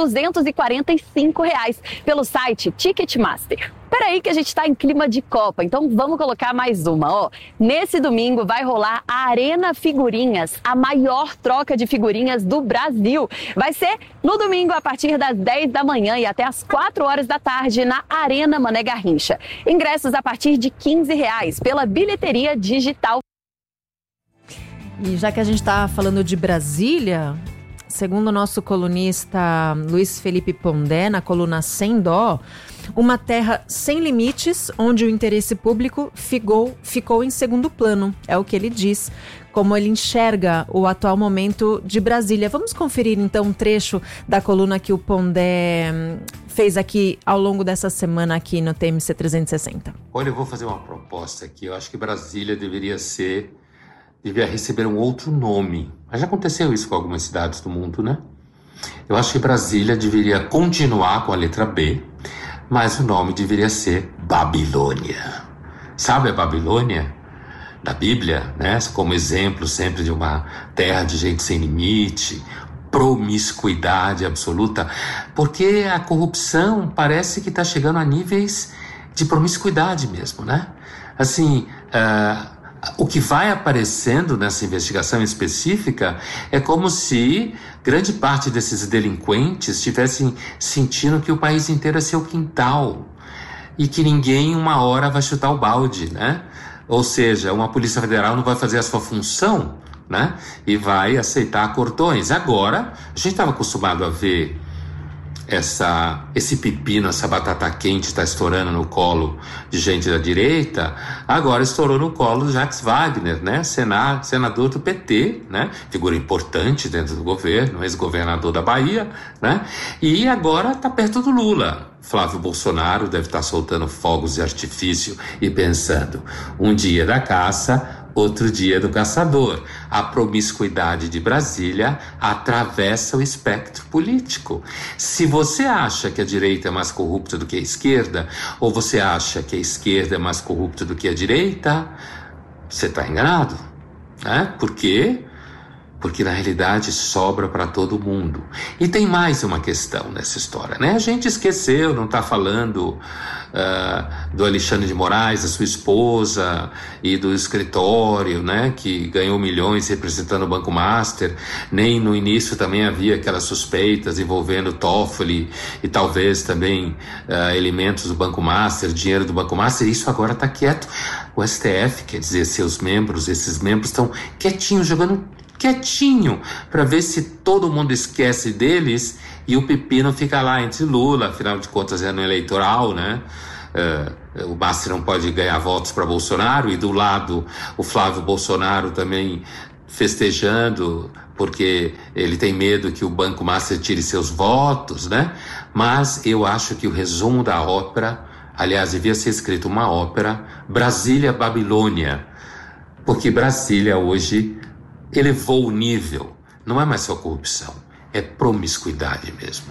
245 pelo site Ticketmaster. Peraí que a gente está em clima de Copa, então vamos colocar mais uma, ó. Nesse domingo vai rolar a Arena Figurinhas, a maior troca de figurinhas do Brasil. Vai ser no domingo a partir das 10 da manhã e até as 4 horas da tarde na Arena Mané Garrincha. Ingressos a partir de R$ 15 pela bilheteria digital. E já que a gente está falando de Brasília, segundo o nosso colunista Luiz Felipe Pondé, na coluna Sem Dó, uma terra sem limites, onde o interesse público ficou em segundo plano. É o que ele diz, como ele enxerga o atual momento de Brasília. Vamos conferir então um trecho da coluna que o Pondé fez aqui ao longo dessa semana aqui no TMC 360. Olha, eu vou fazer uma proposta aqui. Eu acho que Brasília deveria receber um outro nome. Mas já aconteceu isso com algumas cidades do mundo, né? Eu acho que Brasília deveria continuar com a letra B, mas o nome deveria ser Babilônia. Sabe a Babilônia? Da Bíblia, né? Como exemplo sempre de uma terra de gente sem limite, promiscuidade absoluta, porque a corrupção parece que está chegando a níveis de promiscuidade mesmo, né? assim, o que vai aparecendo nessa investigação específica é como se grande parte desses delinquentes estivessem sentindo que o país inteiro é seu quintal e que ninguém uma hora vai chutar o balde, né? Ou seja, uma Polícia Federal não vai fazer a sua função, né? E vai aceitar cordões. Agora, a gente estava acostumado a ver esse pepino, essa batata quente está estourando no colo de gente da direita, agora estourou no colo do Jacques Wagner, né? Senador do PT, né? Figura importante dentro do governo, ex-governador da Bahia, né? E agora está perto do Lula. Flávio Bolsonaro deve estar soltando fogos de artifício e pensando, um dia da caça, outro dia do caçador. A promiscuidade de Brasília atravessa o espectro político. Se você acha que a direita é mais corrupta do que a esquerda, ou você acha que a esquerda é mais corrupta do que a direita, você está enganado, né? Por quê? Porque na realidade sobra para todo mundo. E tem mais uma questão nessa história, né? A gente esqueceu, não está falando do Alexandre de Moraes, da sua esposa e do escritório, né? Que ganhou milhões representando o Banco Master. Nem no início também havia aquelas suspeitas envolvendo Toffoli e talvez também elementos do Banco Master, dinheiro do Banco Master. Isso agora está quieto. O STF, quer dizer, esses membros estão quietinhos, jogando quietinho, para ver se todo mundo esquece deles e o pepino fica lá entre Lula, afinal de contas é ano eleitoral, né? O Master não pode ganhar votos para Bolsonaro, e do lado o Flávio Bolsonaro também festejando, porque ele tem medo que o Banco Master tire seus votos, né? Mas eu acho que o resumo da ópera, aliás, devia ser escrito uma ópera, Brasília Babilônia, porque Brasília hoje elevou o nível, não é mais só corrupção, é promiscuidade mesmo.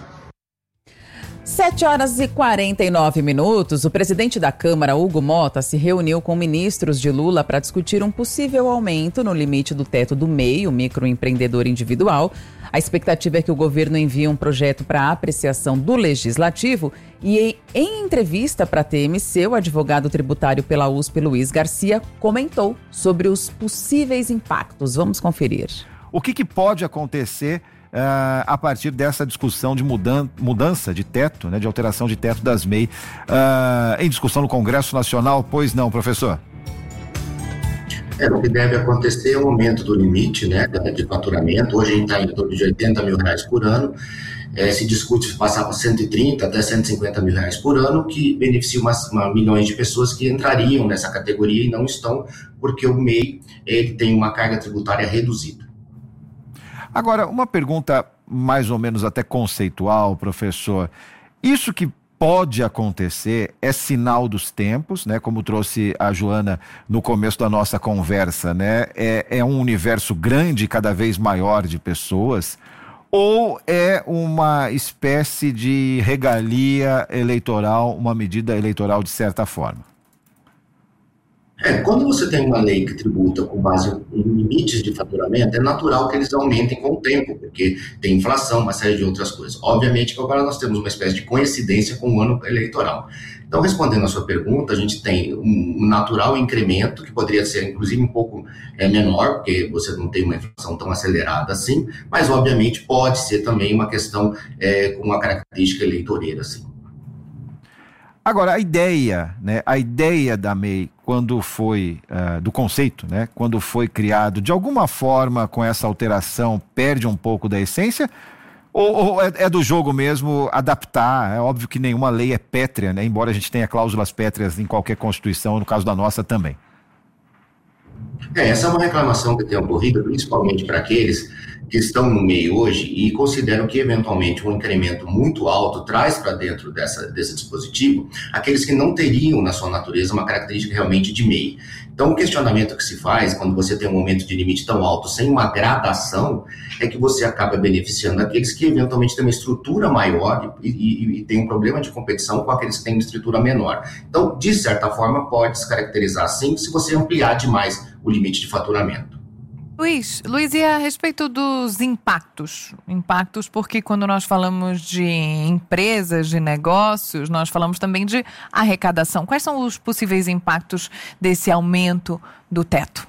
7h49, o presidente da Câmara, Hugo Motta, se reuniu com ministros de Lula para discutir um possível aumento no limite do teto do MEI, o microempreendedor individual. A expectativa é que o governo envie um projeto para apreciação do Legislativo e, em entrevista para a TMC, o advogado tributário pela USP, Luiz Garcia, comentou sobre os possíveis impactos. Vamos conferir. O que pode acontecer a partir dessa discussão de mudança de teto, né, de alteração de teto das MEI, em discussão no Congresso Nacional? Pois não, professor? O que deve acontecer é o aumento do limite, né, de faturamento. Hoje a gente está em torno de R$80 mil por ano. Se discute se passar para 130 até 150 mil reais por ano, que beneficia milhões de pessoas que entrariam nessa categoria e não estão, porque o MEI ele tem uma carga tributária reduzida. Agora, uma pergunta mais ou menos até conceitual, professor. Isso que pode acontecer é sinal dos tempos, né? Como trouxe a Joana no começo da nossa conversa, né? É um universo grande, cada vez maior de pessoas, ou é uma espécie de regalia eleitoral, uma medida eleitoral de certa forma? Quando você tem uma lei que tributa com base em limites de faturamento, é natural que eles aumentem com o tempo, porque tem inflação, uma série de outras coisas. Obviamente que agora nós temos uma espécie de coincidência com o ano eleitoral. Então, respondendo a sua pergunta, a gente tem um natural incremento, que poderia ser, inclusive, um pouco menor, porque você não tem uma inflação tão acelerada assim, mas, obviamente, pode ser também uma questão com uma característica eleitoreira, assim. Agora, a ideia da MEI, quando foi, do conceito, né, quando foi criado, de alguma forma, com essa alteração, perde um pouco da essência? Ou é do jogo mesmo adaptar? É óbvio que nenhuma lei é pétrea, né, embora a gente tenha cláusulas pétreas em qualquer Constituição, no caso da nossa também. Essa é uma reclamação que tem ocorrido, principalmente para aqueles que estão no meio hoje e consideram que, eventualmente, um incremento muito alto traz para dentro desse dispositivo aqueles que não teriam, na sua natureza, uma característica realmente de MEI. Então, o questionamento que se faz, quando você tem um aumento de limite tão alto, sem uma gradação, é que você acaba beneficiando aqueles que, eventualmente, têm uma estrutura maior e tem um problema de competição com aqueles que têm uma estrutura menor. Então, de certa forma, pode se caracterizar assim se você ampliar demais o limite de faturamento. Luiz, e a respeito dos impactos? Impactos porque quando nós falamos de empresas, de negócios, nós falamos também de arrecadação. Quais são os possíveis impactos desse aumento do teto?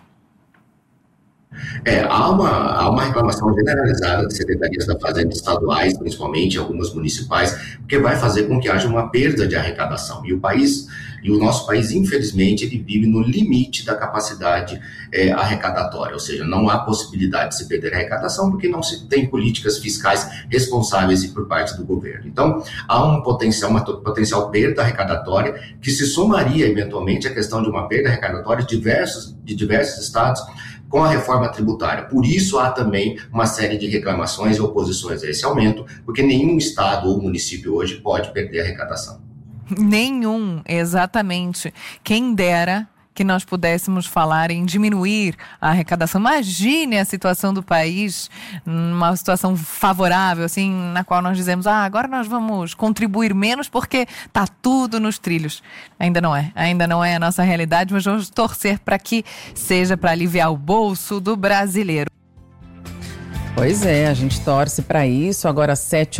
Há uma reclamação generalizada de secretarias da Fazenda estaduais, principalmente algumas municipais, porque vai fazer com que haja uma perda de arrecadação. E o nosso país, infelizmente, ele vive no limite da capacidade arrecadatória, ou seja, não há possibilidade de se perder a arrecadação porque não se tem políticas fiscais responsáveis por parte do governo. Então, há uma potencial perda arrecadatória que se somaria, eventualmente, à questão de uma perda arrecadatória de diversos estados com a reforma tributária. Por isso, há também uma série de reclamações e oposições a esse aumento, porque nenhum estado ou município hoje pode perder a arrecadação. Nenhum, exatamente. Quem dera que nós pudéssemos falar em diminuir a arrecadação. Imagine a situação do país, uma situação favorável, assim, na qual nós dizemos, agora nós vamos contribuir menos porque está tudo nos trilhos. Ainda não é a nossa realidade, mas vamos torcer para que seja para aliviar o bolso do brasileiro. Pois é, a gente torce para isso. Agora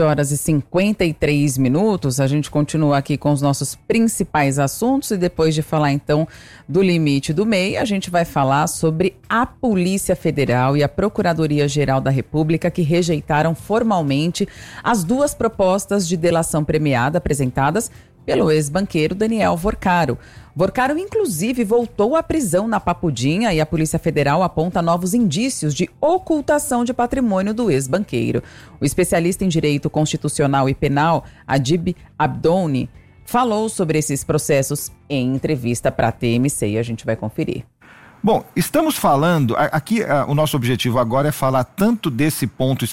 7h53, a gente continua aqui com os nossos principais assuntos e depois de falar então do limite do MEI, a gente vai falar sobre a Polícia Federal e a Procuradoria-Geral da República que rejeitaram formalmente as duas propostas de delação premiada apresentadas pelo ex-banqueiro Daniel Vorcaro. Vorcaro, inclusive, voltou à prisão na Papudinha e a Polícia Federal aponta novos indícios de ocultação de patrimônio do ex-banqueiro. O especialista em direito constitucional e penal, Adib Abdoni, falou sobre esses processos em entrevista para a TMC e a gente vai conferir. Bom, estamos falando, aqui o nosso objetivo agora é falar tanto desse ponto